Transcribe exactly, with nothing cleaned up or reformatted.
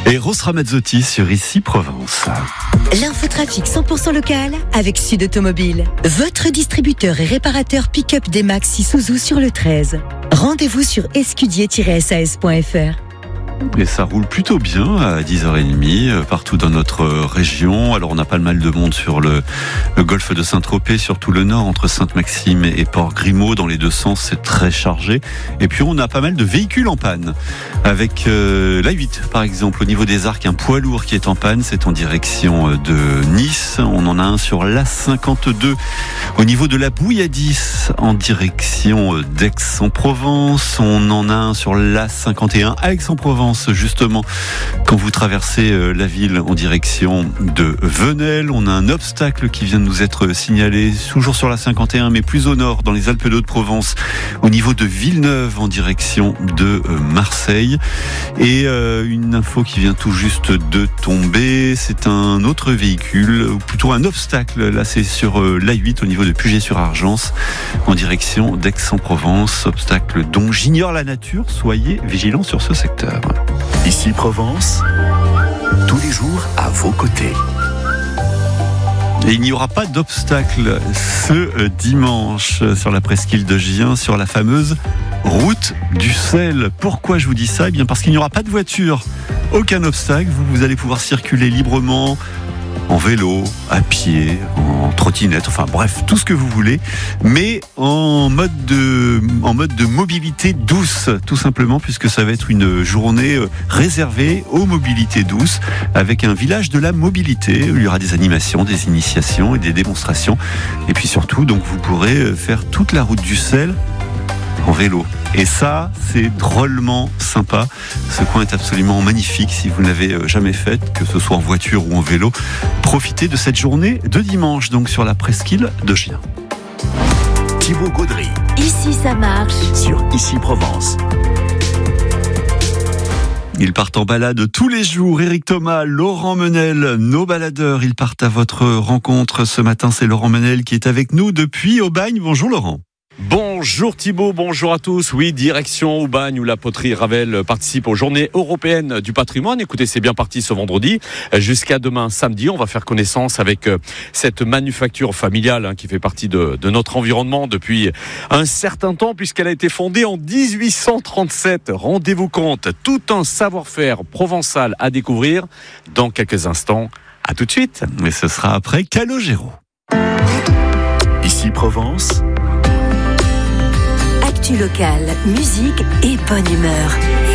Et Rose Ramazzotti sur Ici Provence. L'infotrafic cent pour cent local avec Sud Automobile. Votre distributeur et réparateur pick-up des Max Isuzu sur le treize. Rendez-vous sur escudier tiret s a s point f r. Et ça roule plutôt bien à dix heures trente partout dans notre région. Alors on a pas mal de monde sur le, le golfe de Saint-Tropez, surtout le nord, entre Sainte-Maxime et Port-Grimaud. Dans les deux sens, c'est très chargé. Et puis on a pas mal de véhicules en panne. Avec euh, l'A huit par exemple, au niveau des Arcs, un poids lourd qui est en panne. C'est en direction de Nice. On en a un sur l'A cinquante-deux au niveau de la Bouilladis en direction d'Aix-en-Provence. On en a un sur l'A cinquante et un à Aix-en-Provence, justement, quand vous traversez la ville en direction de Venelle. On a un obstacle qui vient de nous être signalé, toujours sur la cinquante et un, mais plus au nord, dans les Alpes d'Haute-Provence, au niveau de Villeneuve, en direction de Marseille. Et euh, une info qui vient tout juste de tomber, c'est un autre véhicule, ou plutôt un obstacle, là c'est sur euh, l'A huit, au niveau de Puget-sur-Argence, en direction d'Aix-en-Provence, obstacle dont j'ignore la nature, soyez vigilants sur ce secteur. Ici Provence, tous les jours à vos côtés. Et il n'y aura pas d'obstacle ce dimanche sur la presqu'île de Gien, sur la fameuse route du sel. Pourquoi je vous dis ça ? Eh bien parce qu'il n'y aura pas de voiture, aucun obstacle. Vous, vous allez pouvoir circuler librement, en vélo, à pied, en trottinette, enfin bref, tout ce que vous voulez, mais en mode de, en mode de mobilité douce, tout simplement, puisque ça va être une journée réservée aux mobilités douces, avec un village de la mobilité. Il y aura des animations, des initiations et des démonstrations. Et puis surtout, donc, vous pourrez faire toute la route du sel en vélo. Et ça, c'est drôlement sympa. Ce coin est absolument magnifique. Si vous ne l'avez jamais fait, que ce soit en voiture ou en vélo, profitez de cette journée de dimanche, donc sur la presqu'île de Gien. Thibaut Gaudry. Ici ça marche. Sur Ici Provence. Ils partent en balade tous les jours. Éric Thomas, Laurent Menel, nos baladeurs, ils partent à votre rencontre. Ce matin, c'est Laurent Menel qui est avec nous depuis Aubagne. Bonjour Laurent. Bonjour Thibaut, bonjour à tous. Oui, direction Aubagne où la poterie Ravel participe aux Journées européennes du patrimoine. Écoutez, c'est bien parti ce vendredi. Jusqu'à demain samedi, on va faire connaissance avec cette manufacture familiale qui fait partie de, de notre environnement depuis un certain temps, puisqu'elle a été fondée en dix-huit cent trente-sept. Rendez-vous compte, tout un savoir-faire provençal à découvrir dans quelques instants. À tout de suite. Mais ce sera après Calogero. Ici Provence. Actu locale, musique et bonne humeur.